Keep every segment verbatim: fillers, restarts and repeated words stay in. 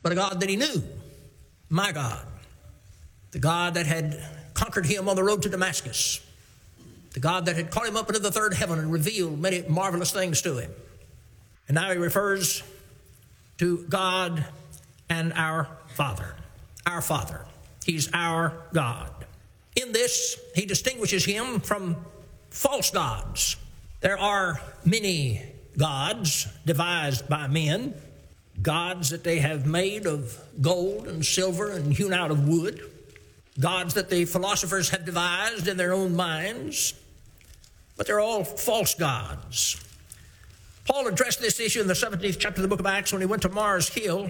but a God that he knew, my God, the God that had conquered him on the road to Damascus, the God that had caught him up into the third heaven and revealed many marvelous things to him. And now he refers to God and our Father, our Father. He's our God. In this, he distinguishes him from false gods. There are many gods devised by men, gods that they have made of gold and silver and hewn out of wood, gods that the philosophers have devised in their own minds, but they're all false gods. Paul addressed this issue in the seventeenth chapter of the book of Acts when he went to Mars Hill.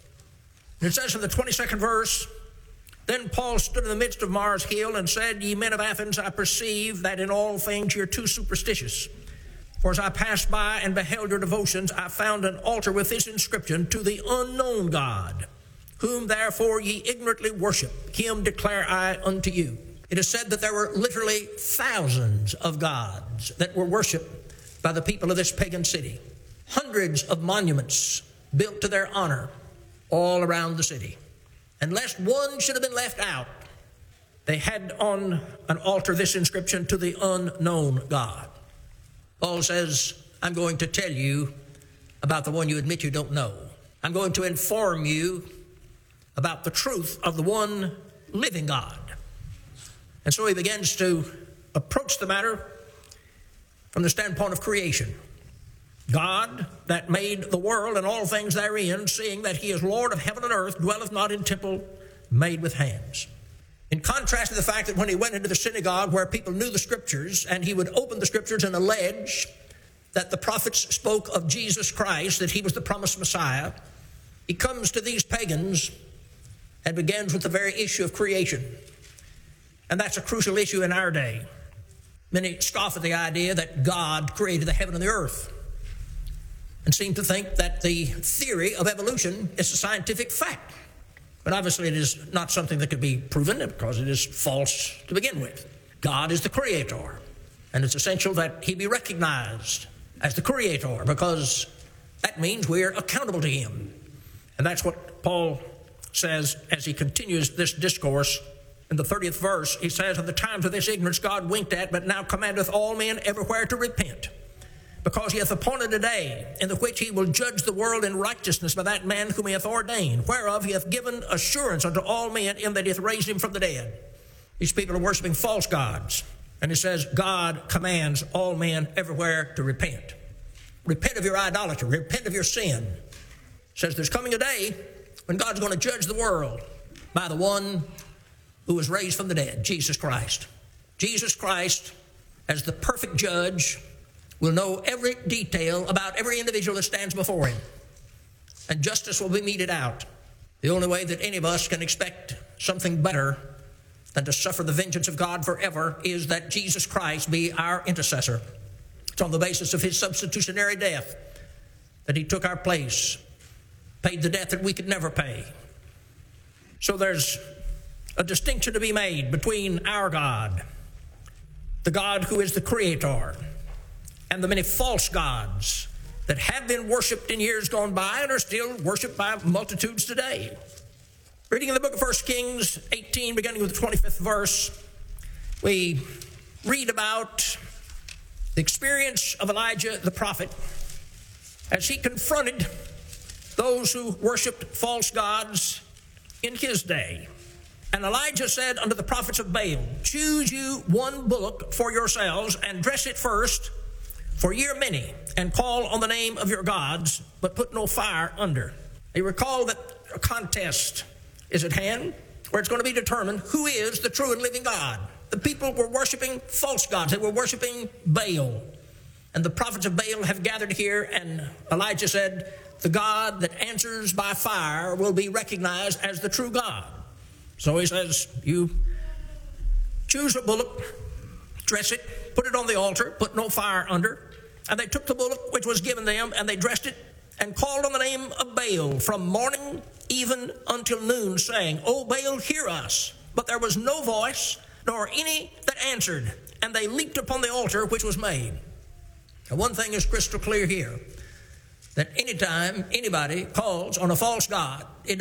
And it says in the twenty-second verse, "Then Paul stood in the midst of Mars Hill and said, Ye men of Athens, I perceive that in all things you're too superstitious. For as I passed by and beheld your devotions, I found an altar with this inscription, To the unknown God, whom therefore ye ignorantly worship, him declare I unto you." It is said that there were literally thousands of gods that were worshipped by the people of this pagan city. Hundreds of monuments built to their honor all around the city. And lest one should have been left out, they had on an altar this inscription, "To the unknown God." Paul says, I'm going to tell you about the one you admit you don't know. I'm going to inform you about the truth of the one living God. And so he begins to approach the matter from the standpoint of creation. God that made the world and all things therein, seeing that he is Lord of heaven and earth, dwelleth not in temple made with hands. In contrast to the fact that when he went into the synagogue where people knew the scriptures, and he would open the scriptures and allege that the prophets spoke of Jesus Christ, that he was the promised Messiah, he comes to these pagans and begins with the very issue of creation. And that's a crucial issue in our day. Many scoff at the idea that God created the heaven and the earth and seem to think that the theory of evolution is a scientific fact. But obviously it is not something that could be proven because it is false to begin with. God is the creator, and it's essential that he be recognized as the creator because that means we're accountable to him. And that's what Paul says as he continues this discourse. In the thirtieth verse, he says, "In the times of this ignorance God winked at, but now commandeth all men everywhere to repent. Because he hath appointed a day in the which he will judge the world in righteousness by that man whom he hath ordained, whereof he hath given assurance unto all men in that he hath raised him from the dead." These people are worshiping false gods. And he says, God commands all men everywhere to repent. Repent of your idolatry. Repent of your sin. He says there's coming a day when God's going to judge the world by the one who was raised from the dead, Jesus Christ. Jesus Christ, as the perfect judge, will know every detail about every individual that stands before him. And justice will be meted out. The only way that any of us can expect something better than to suffer the vengeance of God forever is that Jesus Christ be our intercessor. It's on the basis of his substitutionary death that he took our place, paid the debt that we could never pay. So there's a distinction to be made between our God, the God who is the creator, and the many false gods that have been worshipped in years gone by and are still worshipped by multitudes today. Reading in the book of First Kings eighteen, beginning with the twenty-fifth verse, we read about the experience of Elijah the prophet as he confronted those who worshipped false gods in his day. And Elijah said unto the prophets of Baal, "Choose you one bullock for yourselves, and dress it first, for ye are many, and call on the name of your gods, but put no fire under." You recall that a contest is at hand, where it's going to be determined who is the true and living God. The people were worshiping false gods. They were worshiping Baal. And the prophets of Baal have gathered here, and Elijah said, the God that answers by fire will be recognized as the true God. So he says, you choose a bullock, dress it, put it on the altar, put no fire under. And they took the bullock which was given them, and they dressed it, and called on the name of Baal from morning even until noon, saying, O Baal, hear us. But there was no voice, nor any that answered, and they leaped upon the altar which was made. Now, one thing is crystal clear here, that anytime anybody calls on a false god, it